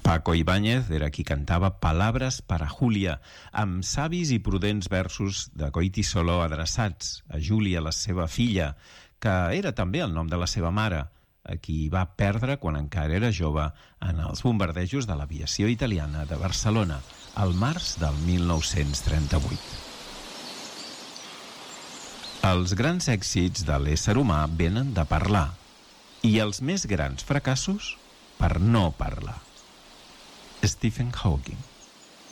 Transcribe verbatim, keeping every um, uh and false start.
Paco Ibáñez era qui cantava Palabras para Julia, amb savis i prudents versos de Goiti Soló adreçats a Júlia, la seva filla, que era també el nom de la seva mare, a qui va perdre quan encara era jove en els bombardejos de l'aviació italiana de Barcelona, al març del mil nou-cents trenta-vuit. Els grans èxits de l'ésser humà venen de parlar, i els més grans fracassos per no parlar. Stephen Hawking.